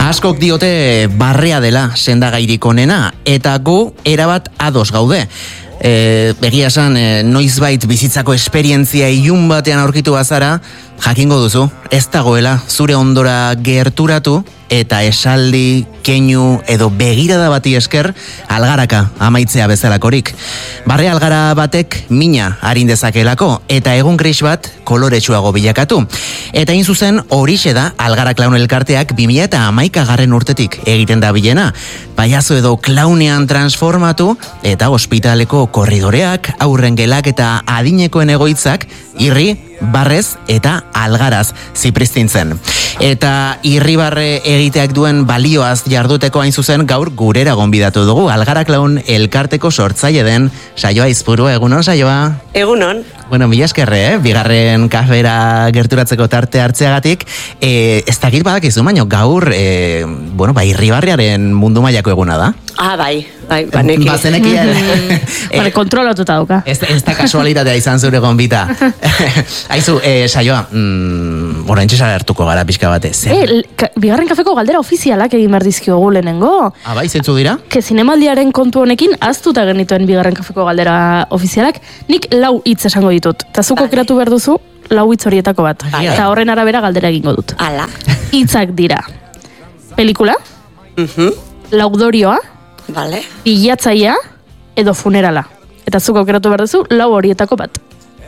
Askok diote barrea dela sendagairik onena, eta gu erabat ados gaude. Egia esan, noizbait bizitzako esperientzia ilun batean aurkitu bazara, jakingo duzu, ez dagoela zure ondora gerturatu eta esaldi, keinu edo begirada bati esker algaraka amaitzea bezalakorik. Barre algara batek mina arin dezakelako eta egun gris bat koloretsuago bilakatu. Eta hain zuzen horixe da Algara Klaun elkarteak 2011 urtetik egiten da bilena. Paiazo edo klaunean transformatu eta ospitaleko korridoreak, aurren gelak eta adinekoen egoitzak irri, barrez eta algaraz zipristintzen. Eta irribarre egiteak duen balioaz jarduteko hain zuzen gaur gurera gonbidatu dugu. Algara Klaun elkarteko sortzaile den Saioa Aizpuru. Egunon, Saioa? Egunon. Bueno, mila eskerre, bigarren kafera gerturatzeko tarte hartzeagatik. Ez dakit badakizu, baino gaur, irribarrearen mundu mailako eguna da. Bai, baneki. Bazenekia. Kontrolatuta dauka. Ez da kasualitatea izan zure gonbita. Aizu, Saioa, oraintxe sagertuko gara pixka batez. Bigarren kafeko galdera ofizialak egin behar dizkiogu lehenengo. Bai, zentzu dira? Zinemaldiaren kontu honekin aztuta genituen bigarren kafeko galdera ofizialak, nik 4 hitz esango ditut. Eta zuko kreatu behar duzu 4 hitz horietako bat. Eta horren arabera galdera egingo dut. Ala. Hitzak dira. Pelikula, laudorioa, Vale. Bilatzaia edo funerala. Eta zuko kreatu behar duzu 4 horietako bat.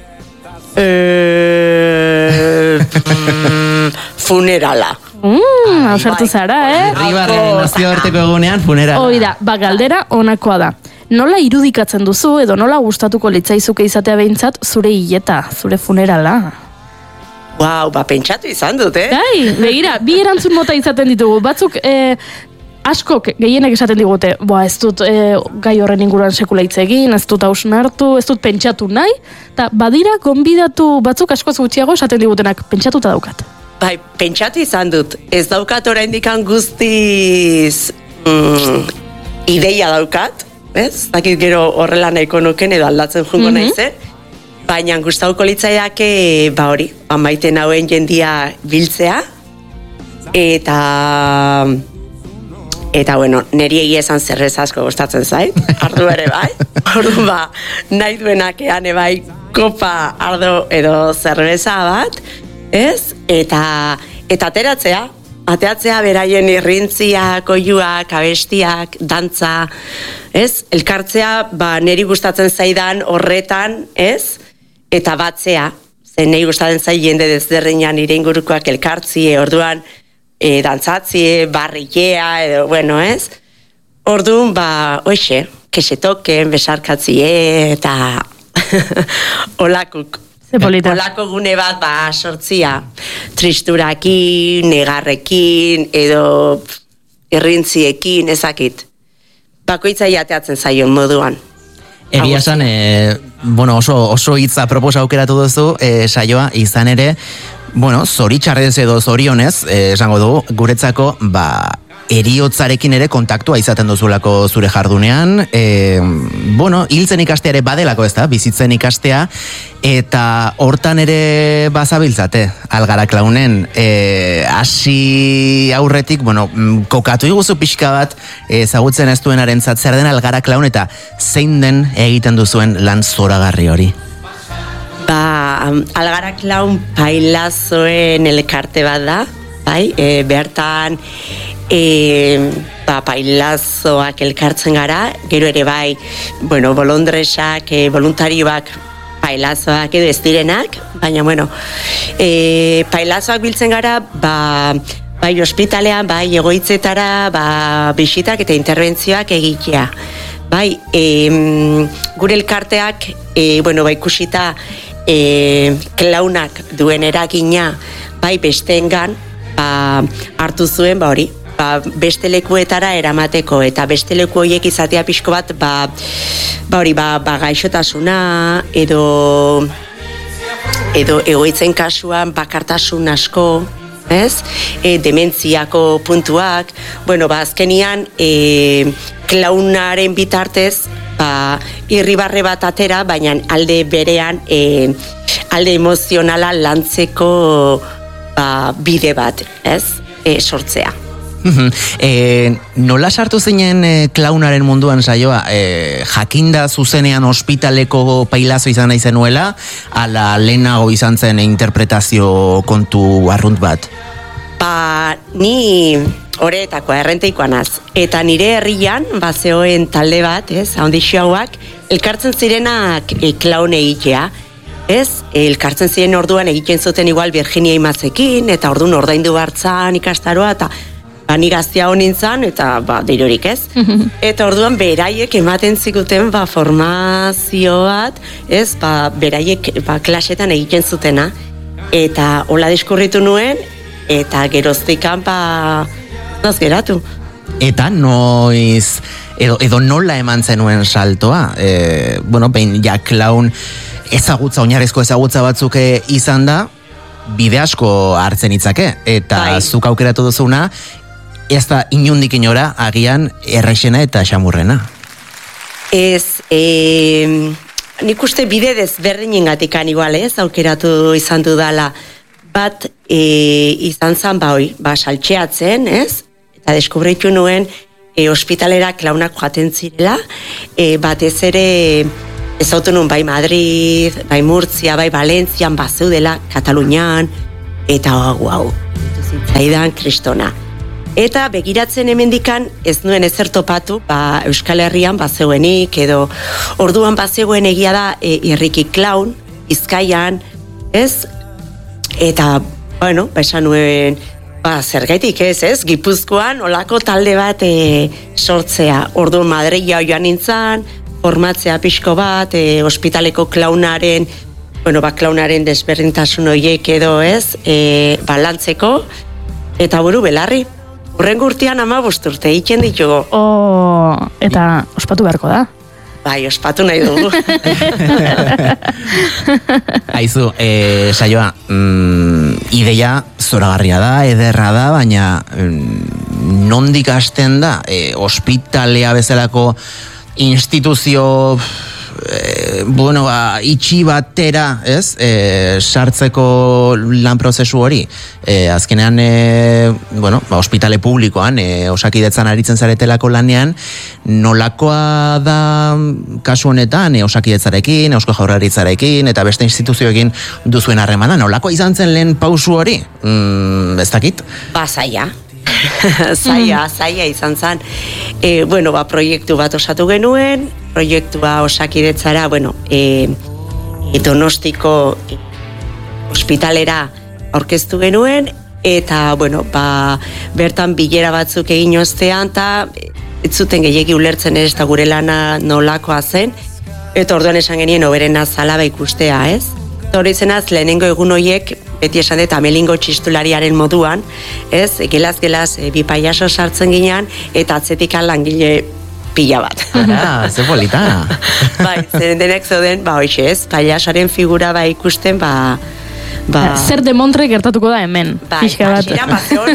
Funerala. Ausartu zara, Irribarren nazioarteko egunean funerala. Hoi da, galdera honakoa da. Nola irudikatzen duzu edo nola gustatuko litzaizuke izatea behintzat zure hileta, zure funerala? Pentsatu izan dut, Gai, begira, 2 erantzun mota izaten ditugu. Batzuk, askok gehienek esaten digute, ez dut gai horren inguruan sekula hitz egin, ez dut hausnartu, ez dut pentsatu nahi, eta badira gonbidatu batzuk askoz gutxiago esaten digutenak, pentsatuta daukat. Pentsatu izan dut. Ez daukat oraindik guztiz ideia daukat, ez? Dakit gero horrela nahiko nuken edo aldatzen jungo naizen, baina gustatuko litzaiake, maite nauen jendia biltzea, eta neri egia esan zerrez asko gustatzen zait, ardu ere bai, ordu nahi duenakean ebai kopa ardo edo zerbeza bat, ez? Eta ateratzea beraien irrintziak, oiuak, abestiak, dantza, ez? Elkartzea, neri gustatzen zaidan horretan, ez? Eta batzea, zen neri gustatzen zai jende desderdinan nire ingurukoak elkartzie, orduan, dantzatzie, barrilea, edo, ez? Orduan, oixe, kesetoken, besarkatzie, eta olakuk. Olako gune bat, sortzia, tristurakin, negarrekin, edo irrintziekin, ezakit. Bakoitza jateatzen zaion moduan. Egia esan, oso hitza proposa aukeratu duzu, Saioa, izan ere, zoritxarrez edo zorionez, esango dugu, guretzako, eriotzarekin ere kontaktua izaten duzulako zure jardunean, hiltzen ikastea ere badelako, ez da, bizitzen ikastea, eta hortan ere bazabiltzate, Algara Klaunen, hasi aurretik, kokatu iguzu pixka bat, ezagutzen ez duenaren zer den Algara Klaun, eta zein den egiten duzuen lan zoragarri hori? Algara Klaun pailazoen elkarte bat da, bertan, pailazoak elkartzen gara, gero ere bolondresak, voluntarioak pailazoak edo ez direnak, baina, pailazoak biltzen gara, ospitalean, egoitzetara, bisitak eta interbentzioak egitea. Gure elkarteak, ikusita, klaunak duen eragina, besteengan, hartu zuen, beste lekuetara eramateko, eta beste leku horiek izatea pixko bat, gaixotasuna, edo egoitzen kasuan bakartasun asko, ez? Dementziako puntuak, azkenian, klaunaren bitartez, irribarre bat atera, baina alde berean, alde emozionala lantzeko bide bat, ez? Sortzea. Nola sartu zinen klaunaren munduan saioa? Jakinda zuzenean ospitaleko pailazo izan nahi zenuela, ala lehenago izan zen interpretazio kontu arrunt bat? Ni horretako errenteikoa naz. Eta nire herrian, zegoen talde bat, audizioak, elkartzen zirenak klaun egitea. Elkartzen ziren orduan egiten zuten igual Virginia Imazekin, eta orduan ordaindu bartzan ikastaroa, eta ni gaztia honintzan, eta dirurik ez. Eta orduan beraiek ematen zikuten formazio bat, beraiek klasetan egiten zutena. Eta hola diskurritu nuen, eta geroztikan geratu. Eta noiz, edo nola eman zenuen saltoa? Behin klaun ezagutza, oinarrizko ezagutza batzuk izan da, bide asko hartzen itzake, eta zuk aukeratu duzuna, ez da inundik inora agian errexena eta xamurrena. Nik uste bide desberdinengatikan igual aukeratu izan dudala. Bat izan zan saltxeatzen, eta deskubritu nuen ospitalera klaunak joaten zirela, batez ere ezautu nuen bai Madrid, bai Murtzia, bai Valentzian, zeudela Katalunian, eta zitzaidan kristona. Eta begiratzen hemendikan ez nuen ezer topatu, Euskal Herrian zeuenik, edo orduan zegoen egia da irriki klaun, Bizkaian, eta, esan nuen, zergaitik Gipuzkoan olako talde bat sortzea. Orduan Madrila joan nintzen, formatzea pixko bat, ospitaleko klaunaren, klaunaren desberdintasun horiek edo balantzeko, eta belarri. Urrengo urtean 15 urte egiten ditugu. Eta ospatu beharko da. Bai, ospatu nahi dugu. Aizu, saioa, ideia zoragarria da, ederra da, baina nondik hasten da, ospitalea bezalako instituzio itxi batera, sartzeko lan prozesu hori. Azkenean, ospitale publikoan, Osakidetzan aritzen zaretelako lanean, nolakoa da kasu honetan, Osakidetzarekin, Eusko Jaurlaritzarekin, eta beste instituzioekin duzuen harremana, nolakoa izan zen lehen pausu hori? Ez dakit? Zaila izan zen. Proiektu bat osatu genuen, proiektua Osakidetzara, Donostiko ospitalera aurkeztu genuen, eta, bertan bilera batzuk egin ostean, eta ez zuten gehiegi ulertzen ez da gure lana nolakoa zen, eta orduan esan genien oberena zala ikustea, Hori zenaz, lehenengo egun horiek, beti esan dut, amelingo txistulariaren moduan, gelaz, bi paiaso sartzen ginean, eta atzetikan langile pila bat. Ze polita. Zeren denek zoden, paiasoaren figura ikusten, zer demontre gertatuko da hemen. Iran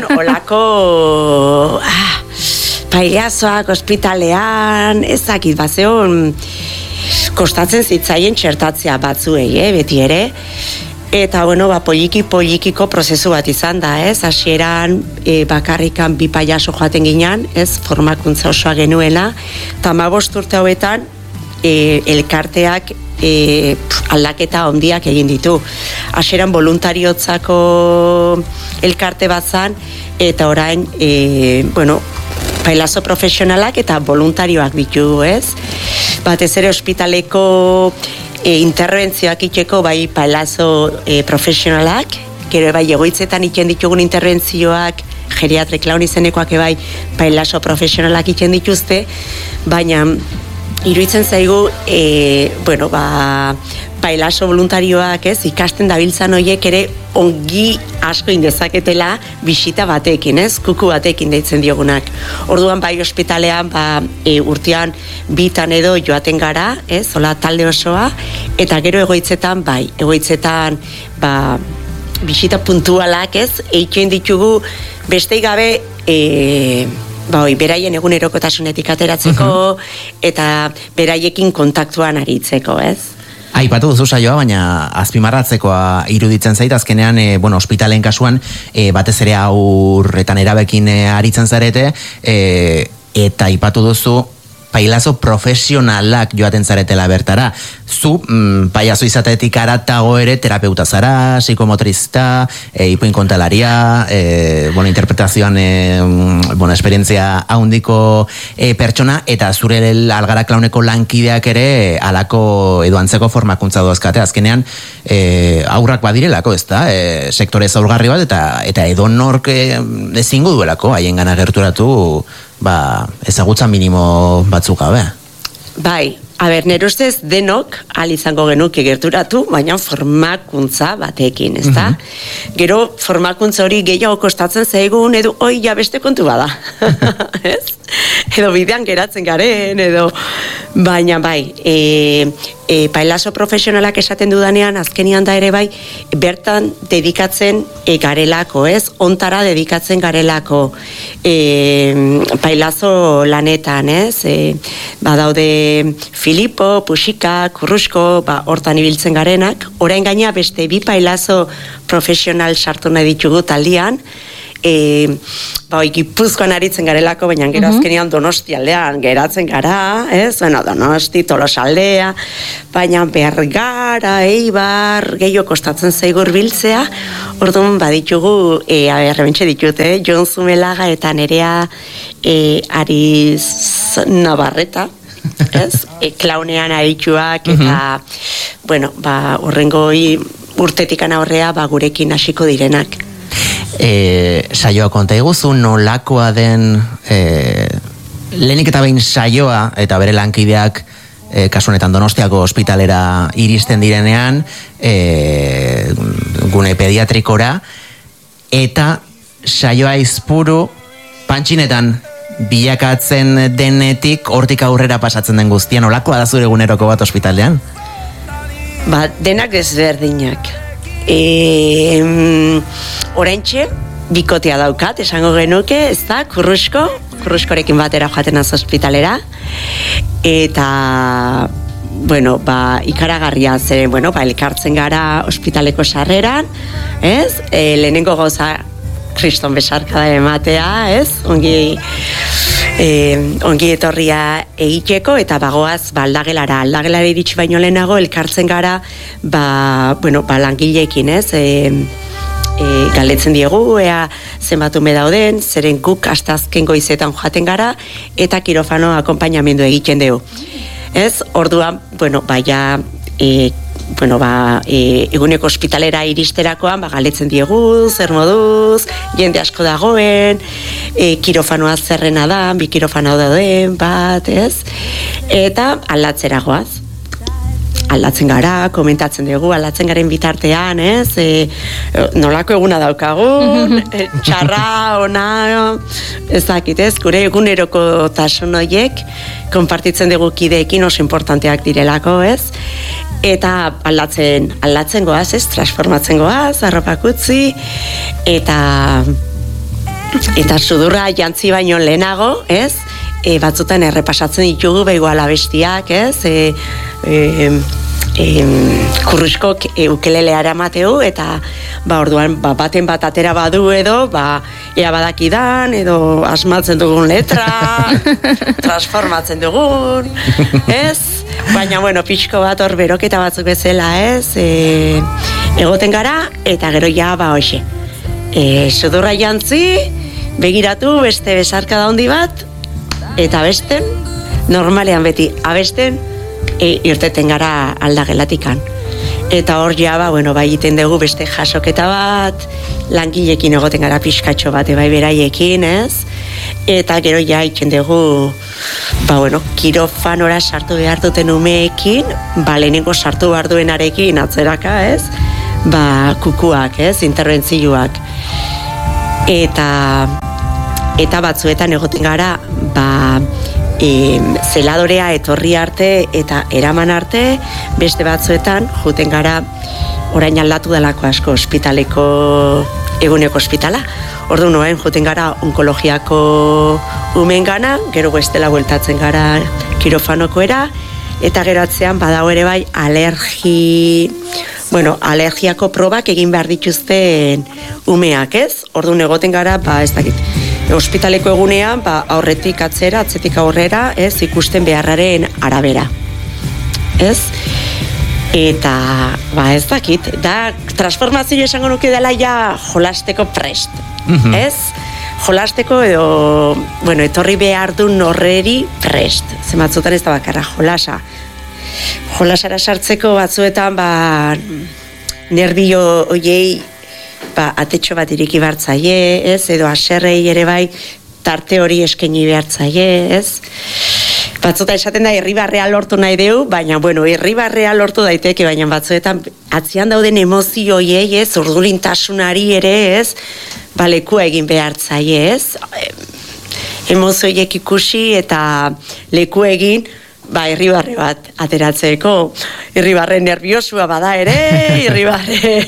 olako paiasoak ospitalean, ezakit, kostatzen zitzaien txertatzea batzuei, beti ere. Eta, poliki-polikiko prozesu bat izan da, hasieran bakarrikan bi paiaso joaten ginean, formakuntza osoa genuela, eta 15 urte hauetan, elkarteak aldaketa handiak egin ditu. Hasieran voluntariotzako elkarte bat zan, eta orain, pailazo profesionalak eta voluntarioak ditu, Batez ere ospitaleko interbentzioak itxeko bai pailazo profesionalak, gero bai egoitzetan iten ditugun interbentzioak, geriatre klaun izenekoak bai pailazo profesionalak iten dituzte, baina iruditzen zaigu, pailazo voluntarioak ikasten dabiltzan horiek ere ongi asko indezaketela bisita batekin, kuku batekin deitzen diogunak. Orduan bai ospitalean, urtean bitan edo joaten gara, hola talde osoa, eta gero egoitzetan, bisita puntualak, eitxoen ditugu bestei gabe, beraien egunerokotasunetik ateratzeko, eta beraiekin kontaktuan aritzeko, Aipatu duzu saioa, baina azpimarratzekoa iruditzen zait, azkenean, ospitalen kasuan, batez ere haurretan erabekin aritzen zarete, eta aipatu duzu, pailazo profesionalak joaten zaretela bertara. Zu, pailazo izatetik aratago ere terapeuta zara, psikomotrista, ipuinkontalaria, interpretazioan, esperientzia haundiko pertsona, eta zure Algara Klauneko lankideak ere alako edo antzeko formakuntza doazkate. Azkenean, aurrak badirelako, ez da? Sektore zaurgarri bat, eta edo nork ezingo duelako, haien gana gerturatu, ezagutza minimo batzuk gabe. Bai, nire ustez denok izango genuke gerturatu, baina formakuntza batekin, ez da? Gero formakuntza hori gehiago kostatzen zaigun, edo beste kontu bada. Ez? Edo bidean geratzen garen, edo... Baina pailazo profesionalak esaten dudanean, azkenian da ere bai, bertan dedikatzen garelako, ez? Ontara dedikatzen garelako pailazo lanetan, ez? Badaude Filipo, Puxika, Kurrusko, hortan ibiltzen garenak, orain gaina beste bi pailazo profesional sartu nahi ditugu taldian, Gipuzkoan aritzen garelako, baina gero azkenean Donosti aldean geratzen gara, ez? Donosti, Tolosaldea, baina Bergara, Eibar, gehiago kostatzen zaigur biltzea, orduan baditugu, hementxe ditute, Jon Zumelaga eta Nerea Ariz Navarreta, ez? Klaunean arituak, eta, horrengo urtetikan aurrea gurekin hasiko direnak. Saioa konta iguzu, nolakoa den lehenik eta behin saioa eta bere lankideak kasuanetan Donostiako ospitalera iristen direnean gune pediatrikora, eta saioa izpuru pantxinetan bilakatzen denetik hortik aurrera pasatzen den guztian, nolakoa da zure eguneroko bat ospitalean? Denak ezberdinak. Oraintxe, bikotea daukat, esango genuke, ez da, Kurruskorekin batera joaten az ospitalera, eta, ikaragarria zen, elkartzen gara ospitaleko sarreran, ez? Lehenengo gauza, kriston besarkada ematea, ez? Ongi etorria egiteko, eta bagoaz aldagelara iritsi baino lehenago elkartzen gara langileekin, ez? Galdetzen diegu, ea zenbat ume dauden, zeren guk hasta azken goizetan joaten gara, eta kirofano akonpainamendu egiten dugu. Ez, orduan, eguneko ospitalera iristerakoan, galdetzen diegu, zer moduz, jende asko dagoen, kirofanoa zerrena da, bi kirofano dauden, ez? Eta aldatzera goaz. Aldatzen gara, komentatzen dugu, aldatzen garen bitartean, ez? Nolako eguna daukagun, txarra, ona, ez dakit, ez? Gure eguneroko tasun horiek, konpartitzen dugu kideekin oso importanteak direlako, ez? Eta aldatzen goaz, ez? Transformatzen goaz, arropak utzi, eta sudurra jantzi baino lehenago, ez? Batzutan errepasatzen ditugu iguala bestiak, ez? Kurruskok ukelelea eramateu, eta orduan baten bat atera badu edo, ea badakidan, edo asmatzen dugun letra, transformatzen dugun, ez? Baina, pixko bat hor beroketa batzuk bezala, ez? Egoten gara, eta gero hoxe. Sudurra jantzi, begiratu, beste besarkada handi bat, eta abesten, normalean beti abesten, irteten gara aldagelatikan. Eta hor egiten dugu beste jasoketa bat, langileekin egoten gara pixkatxo bat, beraiekin, ez? Eta gero egiten dugu, kirofanora sartu behar duten umeekin, lehenengo sartu behar duenarekin atzeraka, ez? Kukuak, ez? Interbentzioak. Eta batzuetan egoten gara, zeladorea etorri arte eta eraman arte, beste batzuetan juten gara orain aldatu delako asko ospitaleko eguneko ospitala. Ordu noen juten gara onkologiako umengana, gero bestela bueltatzen gara kirofanokoera, eta geratzean badago ere bai alergiako probak egin behar dituzten umeak, ez? Orduan egoten gara, ez dakit, ospitaleko egunean, aurretik atzera, atzetik aurrera, ez, ikusten beharraren arabera. Ez? Eta, ez dakit, da transformazio esango nuke dela ja jolasteko prest, ez? Jolasteko edo, etorri behar duen horreri prest. Zematzutan ez da bakarra, jolasa. Jolasara sartzeko batzuetan, nerbio oiei, atetxo bat iriki bartzaie, ez? Edo aserrei ere bai, tarte hori eskaini behartzaie, ez? Batzuta esaten da irribarrea lortu nahi deu, baina, irribarrea lortu daiteke, baina batzuetan atzian dauden emozio hoiei, ez? Urdulintasunari ere, ez? Lekua egin behartzaie, ez? Emozio hoiek ikusi eta leku egin, irribarre bat ateratzeko, irribarre nerviosua bada ere, irribarre,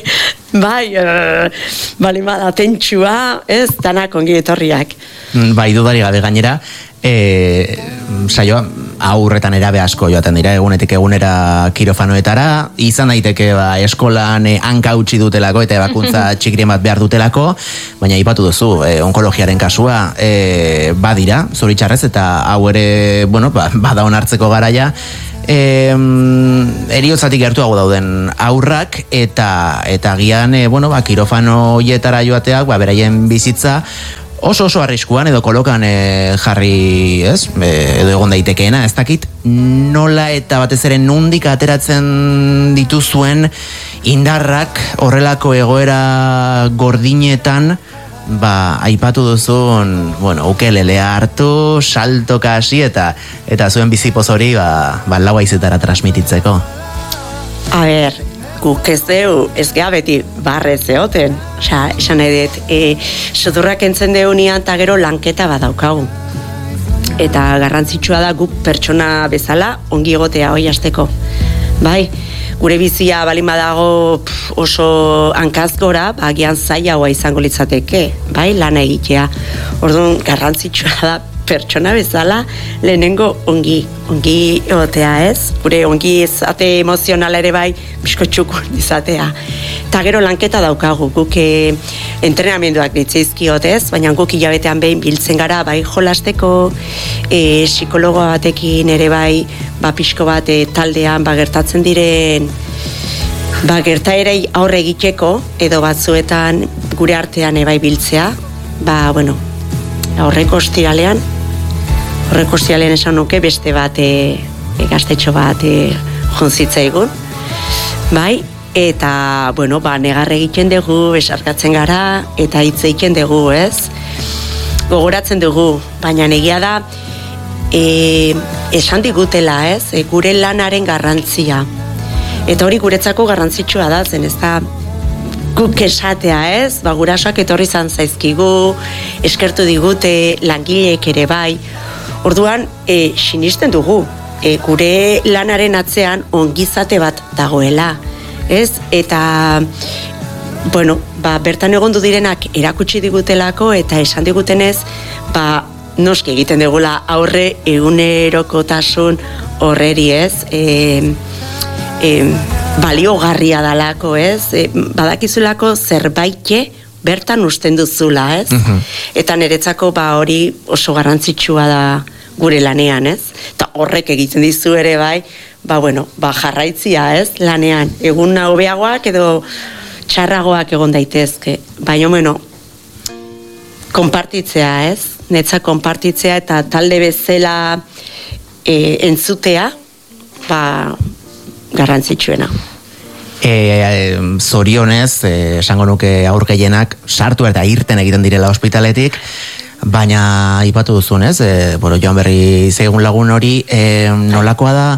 balimada tentsua, ez, danak ongi etorriak. Dudari gabe gainera, saioa aurretan erabe asko joaten dira, egunetik egunera kirofanoetara, izan daiteke eskolan hanka utzi dutelako eta ebakuntza txikrien bat behar dutelako, baina ipatu duzu, onkologiaren kasua badira, zoritxarrez, eta hau ere, bada onartzeko garaia, eriotzatik gertuago dauden aurrak eta gian, kirofano hietara joateak, beraien bizitza oso arriskuan edo kolokan jarri, ez? Edo egon daitekeena, ez dakit nola eta batez ere nondik ateratzen dituzuen indarrak horrelako egoera gordinetan, aipatu duzun, ukelelea hartu, saltoka hasi eta zuen bizipoz hori lau haizetara transmititzeko. A ber, guk ez deu, ez geha beti barrez egoten. Esan nahi dut, sudurrak entzen deunian eta gero lanketa badaukagu. Eta garrantzitsua da guk pertsona bezala ongi egotea hoi hasteko. Gure bizia balin badago oso hankazgora, agian zailagoa izango litzateke, lana egitea. Orduan garrantzitsua da pertsona bezala lehenengo ongi egotea, ez? Gure ongi izate emozionala ere bizkotxukun izatea. Eta gero lanketa daukagu, guk entrenamenduak ditzeizkiot, ez? Baina guk hilabetean behin biltzen gara, jolasteko, psikologoa batekin ere pixko bat taldean gertatzen diren gertaerei aurre egiteko, edo batzuetan gure artean biltzea, aurreko ostiralean esan nuke beste bat gaztetxo bat jonzitzaigun, eta, negar egiten dugu, besarkatzen gara, eta hitz egiten dugu, ez? Gogoratzen dugu, baina egia da, esan digutela, ez? Gure lanaren garrantzia. Eta hori guretzako garrantzitsua da, zen ez da guk esatea, ez? Gurasoak etorri izan zaizkigu, eskertu digute, langileek ere Orduan, sinisten dugu, gure lanaren atzean ongizate bat dagoela, ez? Eta, bertan egondu direnak erakutsi digutelako eta esan digutenez, noski egiten dugula aurre egunerokotasun horreri, ez? Baliogarria dalako, ez? Badakizulako zerbaite bertan usten duzula, ez? Eta niretzako hori oso garrantzitsua da gure lanean, ez? Eta horrek egiten dizu ere jarraitzia, ez? Lanean, egun hobeagoak edo txarragoak egon daitezke. Baina, konpartitzea, ez? Netza konpartitzea eta talde bezala entzutea, garrantzitsuena. Zorionez, esango nuke aur gehienak sartu eta irten egiten direla ospitaletik, baina ipatu duzunez, joan berri zeigun lagun hori, nolakoa da,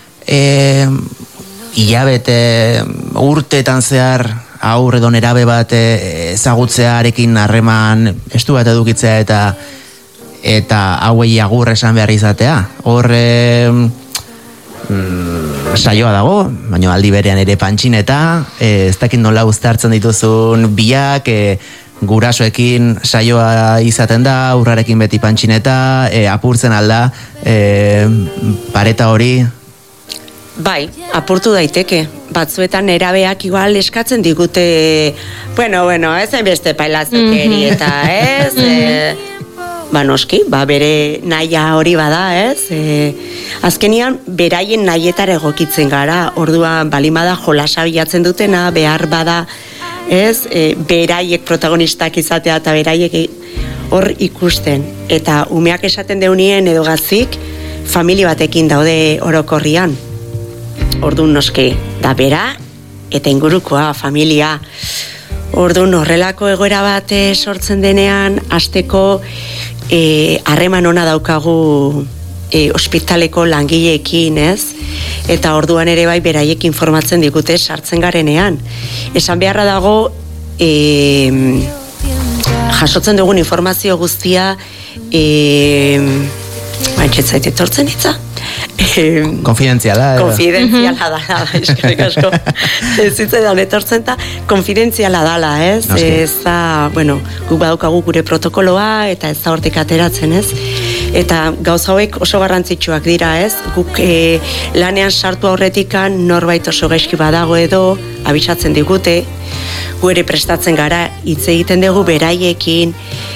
hilabete urteetan zehar aur edo nerabe bat ezagutzearekin harreman estu bat edukitzea eta hauei agur esan behar izatea. Hor saioa dago, baina aldi berean ere pantxineta, ez dakit nola uztartzen dituzun biak, gurasoekin saioa izaten da, aurrarekin beti pantxineta, apurtzen alda, pareta hori? Bai, apurtu daiteke. Batzuetan nerabeak igual eskatzen digute, bueno, ez hainbeste pailazokeri eta ez, noski, bere nahia hori bada, ez? Azkenian, beraien nahietara egokitzen gara, orduan balimada jolasa bilatzen dutena, behar bada, ez? Beraiek protagonistak izatea eta beraiek hor ikusten. Eta umeak esaten deunien edo gazik, familia batekin daude orokorrian. Orduan noski, da bera eta ingurukoa, familia. Orduan horrelako egoera bat sortzen denean, hasteko harreman ona daukagu ospitaleko langileekin, ez? Eta orduan ere bai beraiek informatzen digute sartzen garenean. Esan beharra dago jasotzen dugun informazio guztia baintxetzait etortzen hitza? Konfidentziala. Konfidentziala dala, eskerrik asko. Ez zitzaidan etortzen eta konfidentziala dala, ez? Ez da, guk badaukagu gure protokoloa eta ez da hortik ateratzen, ez? Eta gauza hauek oso garrantzitsuak dira, ez? Guk lanean sartu aurretikan norbait oso gaizki badago edo abisatzen digute, gu ere prestatzen gara, hitz egiten dugu beraiekin,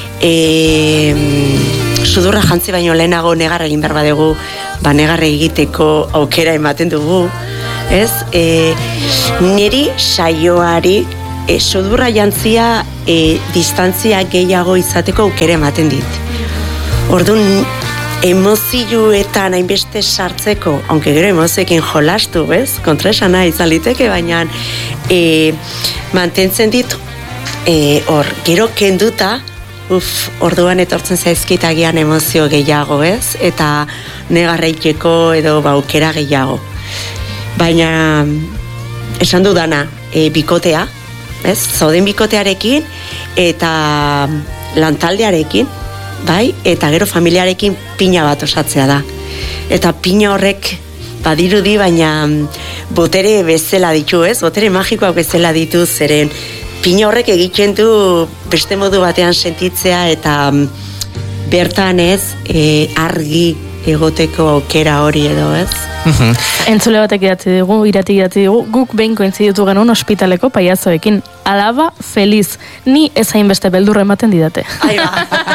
sudurra jantzi baino lehenago negar egin behar badugu, negar egiteko aukera ematen dugu, ez? Niri saioari sudurra jantzia distantzia gehiago izateko aukera ematen dit. Orduan, emozioetan hainbeste sartzeko, aunque gero emozioekin jolastu, ez? Kontraesana izan liteke, baina mantentzen ditu, hor, gero kenduta, orduan etortzen zaizkitagian emozio gehiago, ez? Eta negarreiteko edo aukera gehiago. Baina, esan dudana, bikotea, ez? Zauden bikotearekin eta lantaldearekin, bai? Eta gero familiarekin pina bat osatzea da. Eta pina horrek badirudi, baina botere bezala ditu, ez? Botere magikoak bezala ditu, zeren pina horrek egiten du beste modu batean sentitzea eta bertan ez argi egoteko aukera hori edo, ez? Entzule batek idatzi dugu, irati idatzi dugu, guk behinko entziditu genuen ospitaleko paiazoekin. Alaba feliz. Ni ez hainbeste beldurra ematen didate. Aiba.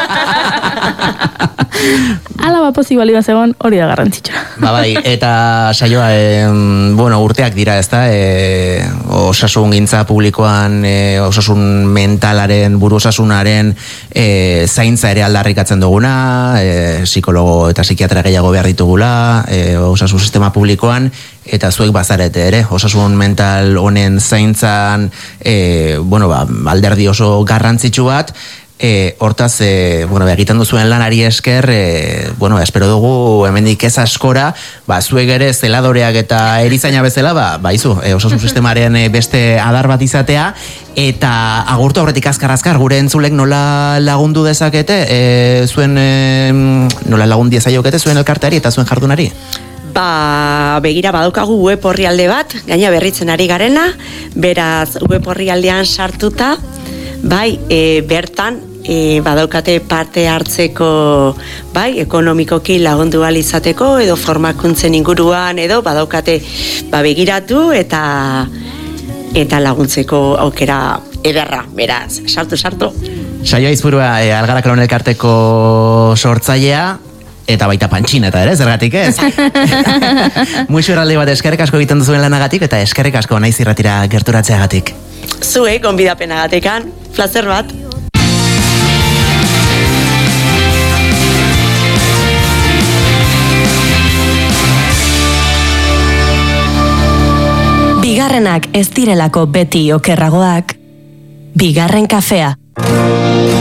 Alaba pozibali bat zegoen hori da garrantzitsua. Bai, eta saioa, urteak dira, ez da, osasun gintza publikoan, osasun mentalaren, buru osasunaren zaintza ere aldarrikatzen duguna, psikologo eta psikiatra gehiago behar ditugula, osasun sistema publikoan, eta zuek bazarete ere, osasun mental honen zaintzan, alderdi oso garrantzitsu bat, hortaz, egiten duzuen lanari esker, espero dugu hemendik ez askora, zuek ere zeladoreak eta erizaina bezala, osasun sistemaren beste adar bat izatea, eta agurtu aurretik azkar gure entzulek nola lagundu dezakete, nola lagun diezaiokete zuen elkarteari eta zuen jardunari? Begira badaukagu web orrialde bat, gaina berritzen ari garena, beraz web orrialdean sartuta, bertan badaukate parte hartzeko, ekonomikoki lagundu ahal izateko, edo formakuntzen inguruan, edo badaukate begiratu eta laguntzeko aukera ederra, beraz, sartu. Saio Aizpurua, Algara Klon elkarteko sortzailea, eta baita pantxineta ere, zergatik ez? Muixu erralde bat eskerrik asko egiten duzuen lanagatik, eta eskerrik asko naiz irratira gerturatzeagatik. Zuek, onbidapenagatekan, plazer bat. Bigarrenak ez direlako beti okerragoak. Bigarren kafea.